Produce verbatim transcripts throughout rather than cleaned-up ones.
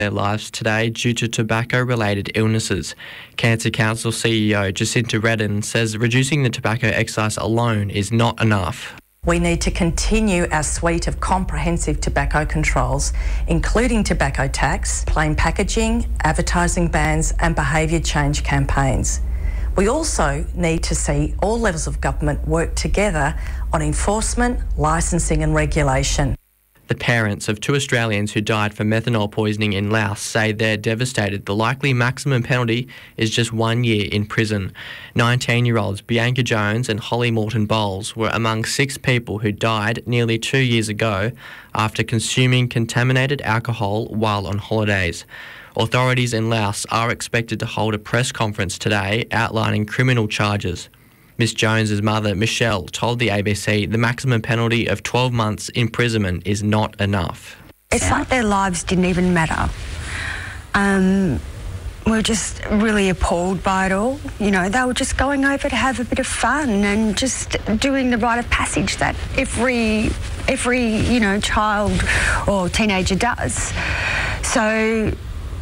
their lives today due to tobacco-related illnesses. Cancer Council C E O Jacinta Redden says reducing the tobacco excise alone is not enough. We need to continue our suite of comprehensive tobacco controls, including tobacco tax, plain packaging, advertising bans and behaviour change campaigns. We also need to see all levels of government work together on enforcement, licensing and regulation. The parents of two Australians who died from methanol poisoning in Laos say they're devastated. The likely maximum penalty is just one year in prison. nineteen-year-olds Bianca Jones and Holly Morton Bowles were among six people who died nearly two years ago after consuming contaminated alcohol while on holidays. Authorities in Laos are expected to hold a press conference today outlining criminal charges. Miss Jones's mother, Michelle, told the A B C the maximum penalty of twelve months imprisonment is not enough. It's like their lives didn't even matter. Um, we're just really appalled by it all. You know, they were just going over to have a bit of fun and just doing the rite of passage that every, every you know, child or teenager does. So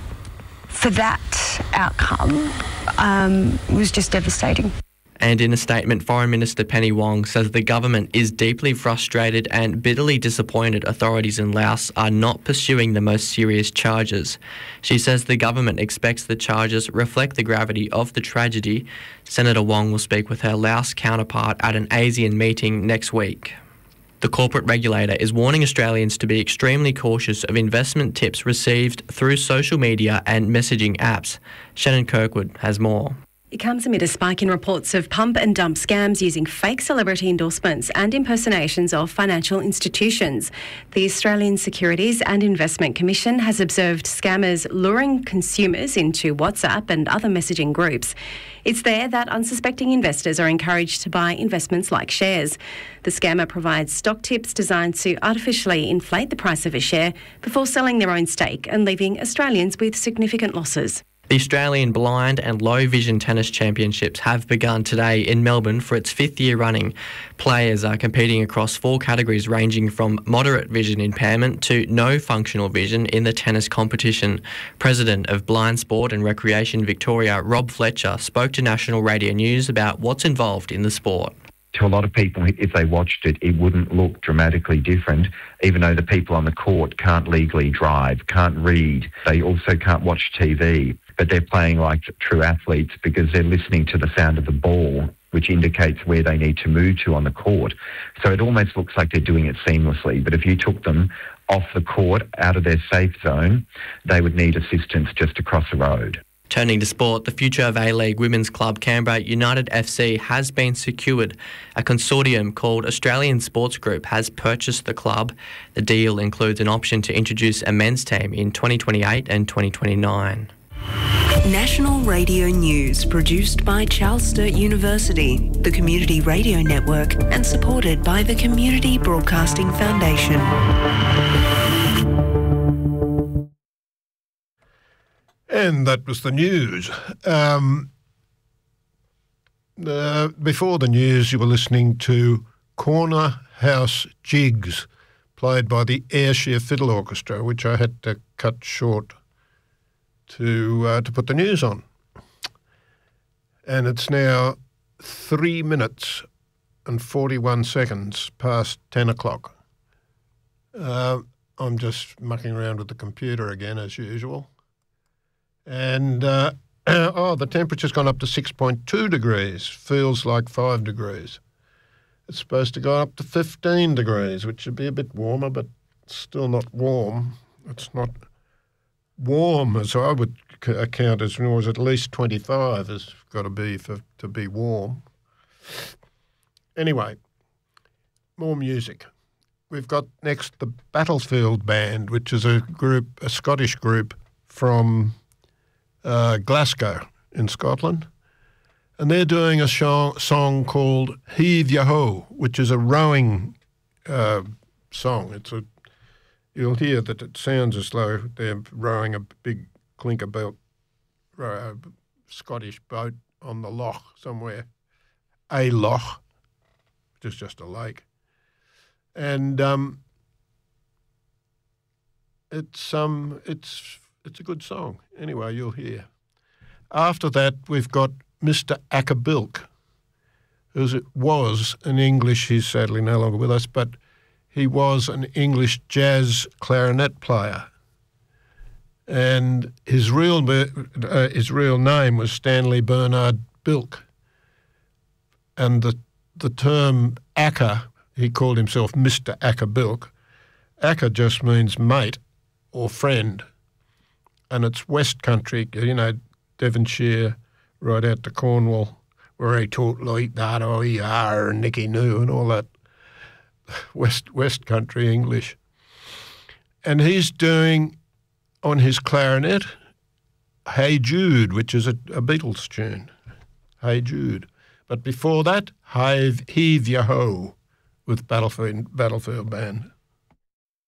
for that outcome um, was just devastating. And in a statement, Foreign Minister Penny Wong says the government is deeply frustrated and bitterly disappointed authorities in Laos are not pursuing the most serious charges. She says the government expects the charges reflect the gravity of the tragedy. Senator Wong will speak with her Laos counterpart at an ASEAN meeting next week. The corporate regulator is warning Australians to be extremely cautious of investment tips received through social media and messaging apps. Shannon Kirkwood has more. It comes amid a spike in reports of pump and dump scams using fake celebrity endorsements and impersonations of financial institutions. The Australian Securities and Investment Commission has observed scammers luring consumers into WhatsApp and other messaging groups. It's there that unsuspecting investors are encouraged to buy investments like shares. The scammer provides stock tips designed to artificially inflate the price of a share before selling their own stake and leaving Australians with significant losses. The Australian Blind and Low Vision Tennis Championships have begun today in Melbourne for its fifth year running. Players are competing across four categories ranging from moderate vision impairment to no functional vision in the tennis competition. President of Blind Sport and Recreation Victoria, Rob Fletcher, spoke to National Radio News about what's involved in the sport. To a lot of people, if they watched it, it wouldn't look dramatically different, even though the people on the court can't legally drive, can't read. They also can't watch T V, but they're playing like true athletes because they're listening to the sound of the ball, which indicates where they need to move to on the court. So it almost looks like they're doing it seamlessly. But if you took them off the court, out of their safe zone, they would need assistance just to cross the road. Turning to sport, the future of A-League Women's Club Canberra United F C has been secured. A consortium called Australian Sports Group has purchased the club. The deal includes an option to introduce a men's team in twenty twenty-eight and twenty twenty-nine. National Radio News, produced by Charles Sturt University, the Community Radio Network, and supported by the Community Broadcasting Foundation. And that was the news. Um, uh, before the news, you were listening to Corner House Jigs, played by the Ayrshire Fiddle Orchestra, which I had to cut short to uh, to put the news on. And it's now three minutes and forty-one seconds past ten o'clock. Uh, I'm just mucking around with the computer again, as usual. And, uh, oh, the temperature's gone up to six point two degrees, feels like five degrees. It's supposed to go up to fifteen degrees, which would be a bit warmer, but still not warm. It's not warm as I would count as, as at least twenty-five has got to be for to be warm. Anyway, more music. We've got next the Battlefield Band, which is a group, a Scottish group from uh, Glasgow in Scotland. And they're doing a show, song called Heave Ya Ho, which is a rowing uh, song. It's a You'll hear that it sounds as though they're rowing a big clinker built uh, Scottish boat on the loch somewhere, a loch, which is just a lake. And um, it's um, it's it's a good song. Anyway, you'll hear. After that, we've got Mister Accabilk, who was an English, he's sadly no longer with us, but he was an English jazz clarinet player. And his real uh, his real name was Stanley Bernard Bilk. And the the term Acca, he called himself Mister Accabilk. Acca just means mate or friend. And it's West Country, you know, Devonshire, right out to Cornwall, where he taught like that, oh, yeah, and Nicky New and all that West West Country English. And he's doing, on his clarinet, Hey Jude, which is a, a Beatles tune, Hey Jude. But before that, Heave, Heave Ya Ho with Battlefield, Battlefield Band.